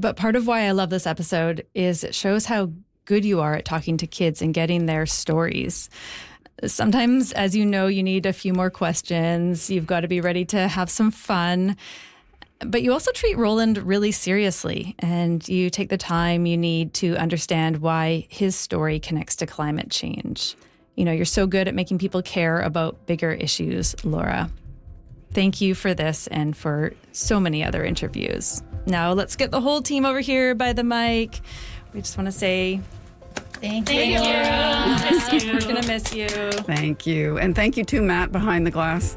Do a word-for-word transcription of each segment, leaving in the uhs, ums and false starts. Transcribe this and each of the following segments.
But part of why I love this episode is it shows how good you are at talking to kids and getting their stories. Sometimes, as you know, you need a few more questions. You've got to be ready to have some fun. But you also treat Roland really seriously, and you take the time you need to understand why his story connects to climate change. You know, you're so good at making people care about bigger issues, Laura. Thank you for this and for so many other interviews. Now let's get the whole team over here by the mic. We just want to say thank, thank you, Laura. We're going to miss you. Thank you. And thank you too, Matt, behind the glass.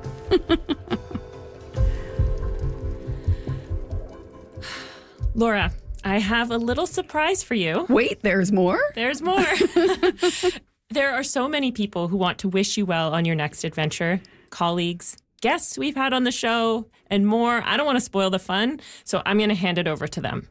Laura, I have a little surprise for you. Wait, there's more? There's more. There are so many people who want to wish you well on your next adventure. Colleagues, guests we've had on the show, and more. I don't want to spoil the fun, so I'm going to hand it over to them.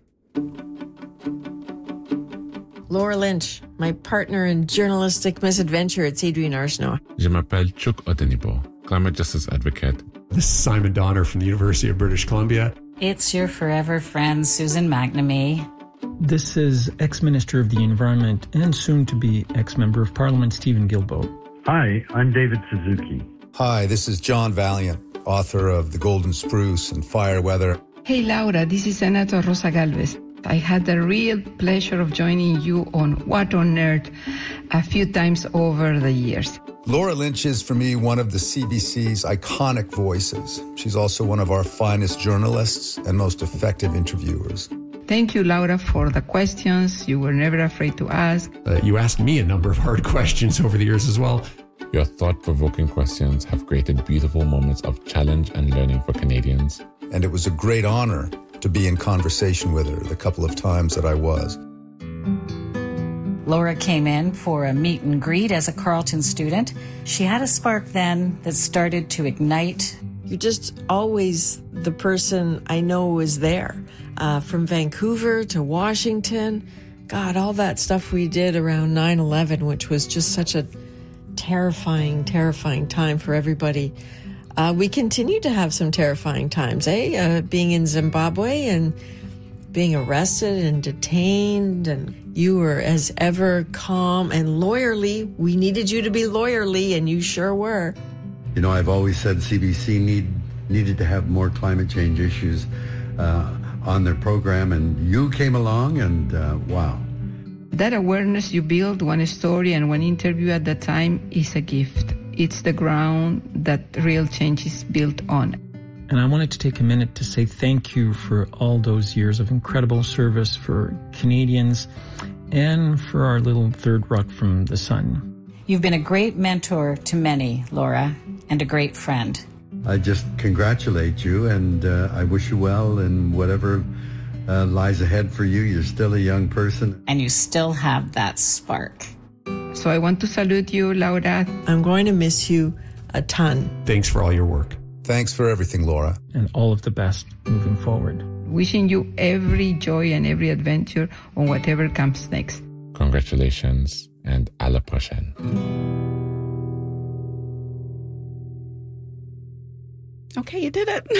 Laura Lynch, my partner in journalistic misadventure. It's Adrienne Arsenault. Je m'appelle Chuck Otenibo, climate justice advocate. This is Simon Donner from the University of British Columbia. It's your forever friend, Susan McNamee. This is ex-Minister of the Environment and soon-to-be ex-Member of Parliament, Stephen Guilbeault. Hi, I'm David Suzuki. Hi, this is John Valiant, author of The Golden Spruce and Fire Weather. Hey, Laura, this is Senator Rosa Galvez. I had the real pleasure of joining you on What on Earth a few times over the years. Laura Lynch is, for me, one of the C B C's iconic voices. She's also one of our finest journalists and most effective interviewers. Thank you, Laura, for the questions you were never afraid to ask. Uh, you asked me a number of hard questions over the years as well. Your thought-provoking questions have created beautiful moments of challenge and learning for Canadians. And it was a great honor to be in conversation with her the couple of times that I was. Laura came in for a meet and greet as a Carleton student. She had a spark then that started to ignite. You're just always the person I know was there. Uh, from Vancouver to Washington. God, all that stuff we did around nine eleven, which was just such a terrifying, terrifying time for everybody. Uh, we continue to have some terrifying times, eh? Uh, being in Zimbabwe and being arrested and detained, and you were as ever calm and lawyerly. We needed you to be lawyerly, and you sure were. You know, I've always said C B C need needed to have more climate change issues uh, on their program, and you came along, and uh, wow. That awareness you build, one story and one interview at a time, is a gift. It's the ground that real change is built on. And I wanted to take a minute to say thank you for all those years of incredible service for Canadians and for our little third rock from the sun. You've been a great mentor to many, Laura, and a great friend. I just congratulate you, and uh, I wish you well in whatever uh, lies ahead for you. You're still a young person. And you still have that spark. So I want to salute you, Laura. I'm going to miss you a ton. Thanks for all your work. Thanks for everything, Laura. And all of the best moving forward. Wishing you every joy and every adventure on whatever comes next. Congratulations and à la prochaine. Okay, you did it.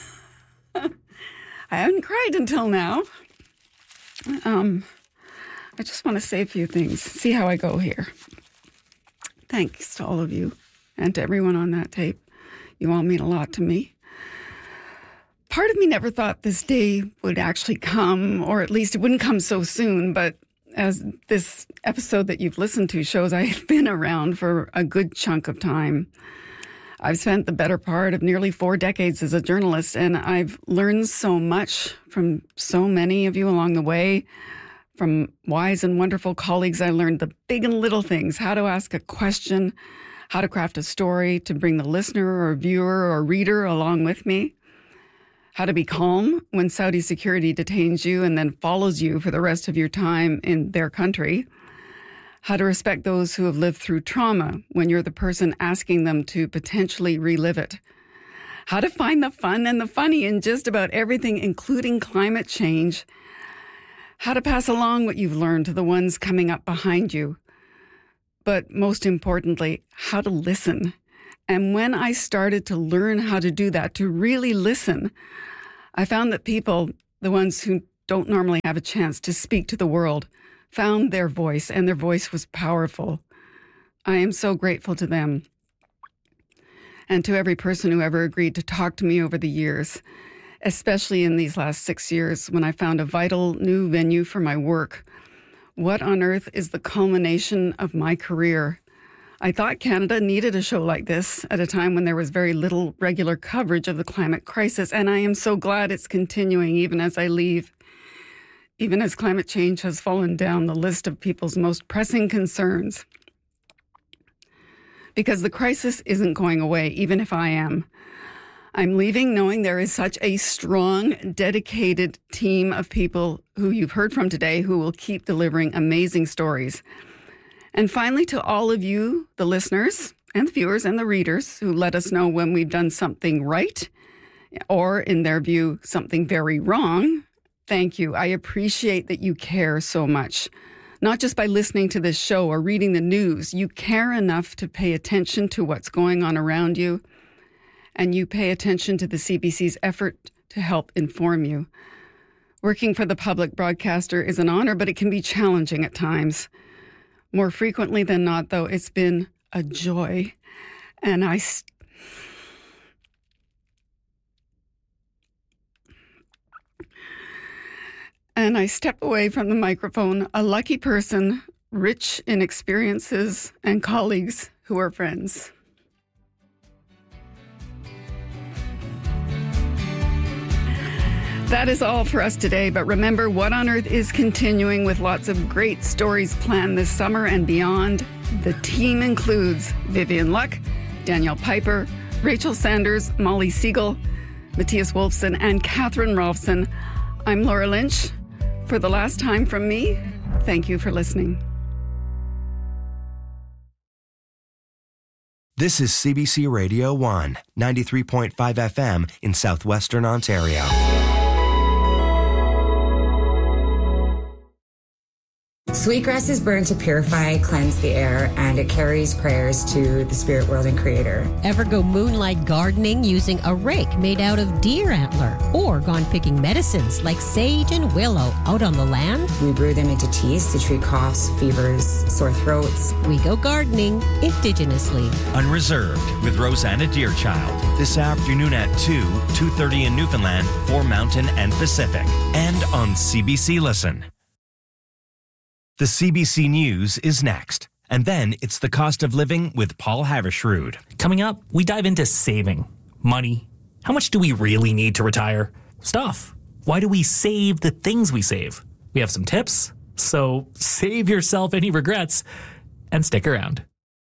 I haven't cried until now. Um, I just want to say a few things, see how I go here. Thanks to all of you and to everyone on that tape. You all mean a lot to me. Part of me never thought this day would actually come, or at least it wouldn't come so soon, but as this episode that you've listened to shows, I've been around for a good chunk of time. I've spent the better part of nearly four decades as a journalist, and I've learned so much from so many of you along the way. From wise and wonderful colleagues, I learned the big and little things, how to ask a question, how to craft a story to bring the listener or viewer or reader along with me, how to be calm when Saudi security detains you and then follows you for the rest of your time in their country, how to respect those who have lived through trauma when you're the person asking them to potentially relive it, how to find the fun and the funny in just about everything, including climate change, how to pass along what you've learned to the ones coming up behind you, but most importantly, how to listen. And when I started to learn how to do that, to really listen, I found that people, the ones who don't normally have a chance to speak to the world found their voice, and their voice was powerful. I am so grateful to them and to every person who ever agreed to talk to me over the years, especially in these last six years when I found a vital new venue for my work. What on earth is the culmination of my career? I thought Canada needed a show like this at a time when there was very little regular coverage of the climate crisis, and I am so glad it's continuing even as I leave, even as climate change has fallen down the list of people's most pressing concerns. Because the crisis isn't going away, even if I am. I'm leaving knowing there is such a strong, dedicated team of people who you've heard from today who will keep delivering amazing stories. And finally, to all of you, the listeners and the viewers and the readers who let us know when we've done something right or, in their view, something very wrong, thank you. I appreciate that you care so much. Not just by listening to this show or reading the news, you care enough to pay attention to what's going on around you, and you pay attention to the C B C's effort to help inform you. Working for the public broadcaster is an honor, but it can be challenging at times. More frequently than not, though, it's been a joy. And I... St- and I step away from the microphone, a lucky person, rich in experiences and colleagues who are friends. That is all for us today, but remember, What on Earth is continuing with lots of great stories planned this summer and beyond. The team includes Vivian Luck, Danielle Piper, Rachel Sanders, Molly Siegel, Matthias Wolfson, and Catherine Rolfson. I'm Laura Lynch. For the last time from me, thank you for listening. This is C B C Radio one, ninety-three point five F M in southwestern Ontario. Sweetgrass is burned to purify, cleanse the air, and it carries prayers to the spirit world and creator. Ever go moonlight gardening using a rake made out of deer antler? Or gone picking medicines like sage and willow out on the land? We brew them into teas to treat coughs, fevers, sore throats. We go gardening indigenously. Unreserved with Rosanna Deerchild. This afternoon at two, two thirty in Newfoundland for Mountain and Pacific. And on C B C Listen. The C B C News is next. And then it's the cost of living with Paul Havershrud. Coming up, we dive into saving. Money. How much do we really need to retire? Stuff. Why do we save the things we save? We have some tips. So save yourself any regrets and stick around.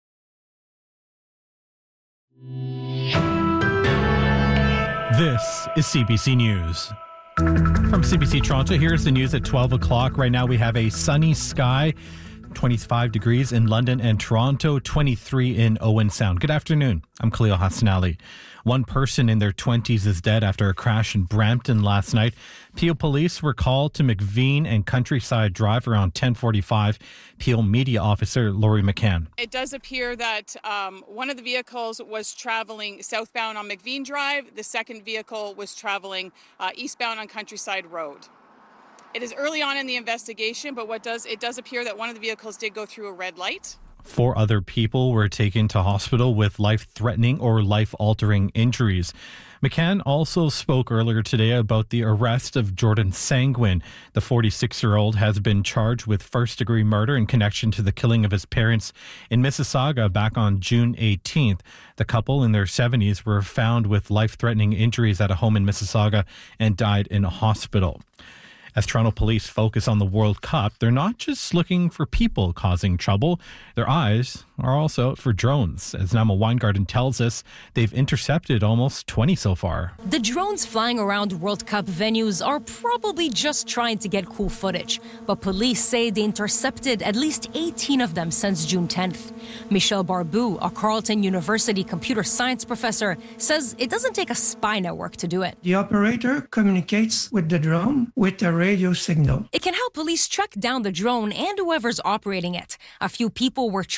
This is C B C News. From C B C Toronto, here's the news at twelve o'clock. Right now we have a sunny sky, twenty-five degrees in London and Toronto, twenty-three in Owen Sound. Good afternoon. I'm Khalil Hassanali. One person in their twenties is dead after a crash in Brampton last night. Peel police were called to McVean and Countryside Drive around ten forty-five. Peel media officer Laurie McCann. It does appear that um, one of the vehicles was traveling southbound on McVean Drive. The second vehicle was traveling uh, eastbound on Countryside Road. It is early on in the investigation, but what does it does appear that one of the vehicles did go through a red light. Four other people were taken to hospital with life-threatening or life-altering injuries. McCann also spoke earlier today about the arrest of Jordan Sanguin. The forty-six-year-old has been charged with first-degree murder in connection to the killing of his parents in Mississauga back on June eighteenth. The couple in their seventies were found with life-threatening injuries at a home in Mississauga and died in a hospital. As Toronto police focus on the World Cup, they're not just looking for people causing trouble. Their eyes are also out for drones. As Nama Weingarten tells us, they've intercepted almost twenty so far. The drones flying around World Cup venues are probably just trying to get cool footage, but police say they intercepted at least eighteen of them since June tenth. Michel Barbu, a Carleton University computer science professor, says it doesn't take a spy network to do it. The operator communicates with the drone with a radio signal. It can help police track down the drone and whoever's operating it. A few people were charged with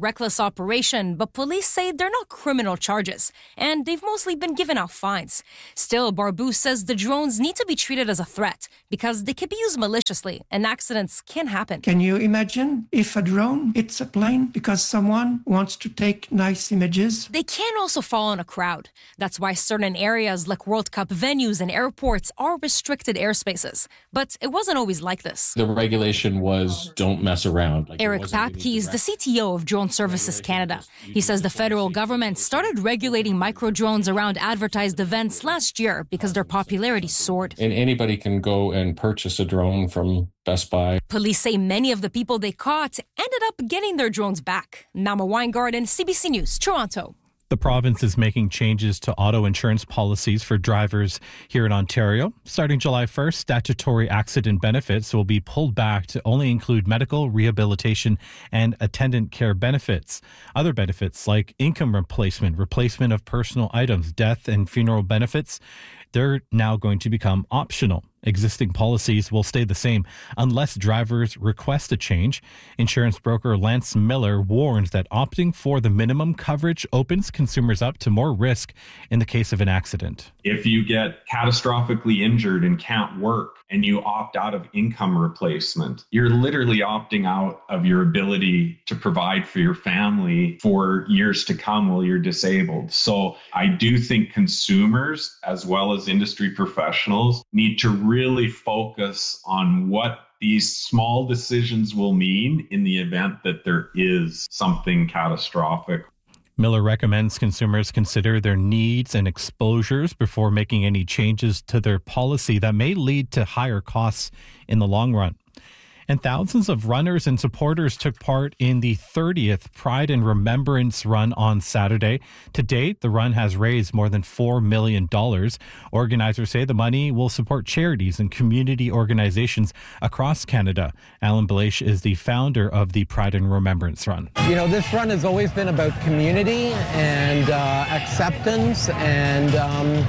reckless operation, but police say they're not criminal charges, and they've mostly been given out fines. Still, Barbu says the drones need to be treated as a threat because they can be used maliciously and accidents can happen. Can you imagine if a drone hits a plane because someone wants to take nice images? They can also fall on a crowd. That's why certain areas like World Cup venues and airports are restricted airspaces. But it wasn't always like this. The regulation was don't mess around. Like Eric Papke is the C T O of Drone Services Canada. He says the federal government started regulating micro-drones around advertised events last year because their popularity soared. And anybody can go and purchase a drone from Best Buy. Police say many of the people they caught ended up getting their drones back. Nama Weingarten, C B C News, Toronto. The province is making changes to auto insurance policies for drivers here in Ontario. Starting July first, statutory accident benefits will be pulled back to only include medical, rehabilitation, and attendant care benefits. Other benefits like income replacement, replacement of personal items, death and funeral benefits, they're now going to become optional. Existing policies will stay the same unless drivers request a change. Insurance broker Lance Miller warns that opting for the minimum coverage opens consumers up to more risk in the case of an accident. If you get catastrophically injured and can't work and you opt out of income replacement, you're literally opting out of your ability to provide for your family for years to come while you're disabled. So I do think consumers, as well as industry professionals, need to really focus on what these small decisions will mean in the event that there is something catastrophic. Miller recommends consumers consider their needs and exposures before making any changes to their policy that may lead to higher costs in the long run. And thousands of runners and supporters took part in the thirtieth Pride and Remembrance Run on Saturday. To date, the run has raised more than four million dollars. Organizers say the money will support charities and community organizations across Canada. Alan Blaish is the founder of the Pride and Remembrance Run. You know, this run has always been about community and uh, acceptance, and um,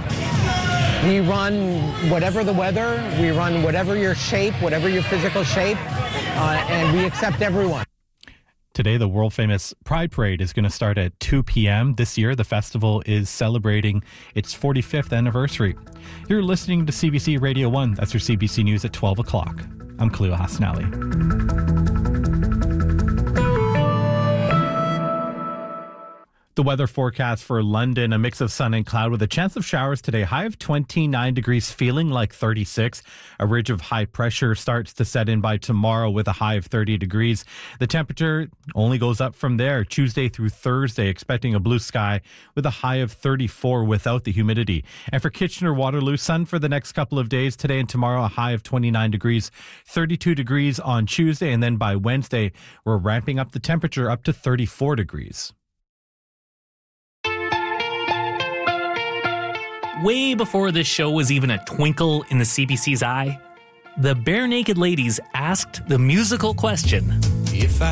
we run whatever the weather, we run whatever your shape, whatever your physical shape, uh, and we accept everyone. Today, the world-famous Pride Parade is going to start at two p.m. This year, the festival is celebrating its forty-fifth anniversary. You're listening to C B C Radio one. That's your C B C News at twelve o'clock. I'm Khalil Hassanali. The weather forecast for London, a mix of sun and cloud with a chance of showers today. High of twenty-nine degrees, feeling like thirty-six. A ridge of high pressure starts to set in by tomorrow with a high of thirty degrees. The temperature only goes up from there. Tuesday through Thursday, expecting a blue sky with a high of thirty-four without the humidity. And for Kitchener-Waterloo, sun for the next couple of days. Today and tomorrow, a high of twenty-nine degrees, thirty-two degrees on Tuesday. And then by Wednesday, we're ramping up the temperature up to thirty-four degrees. Way before this show was even a twinkle in the C B C's eye, the Bare Naked Ladies asked the musical question, If I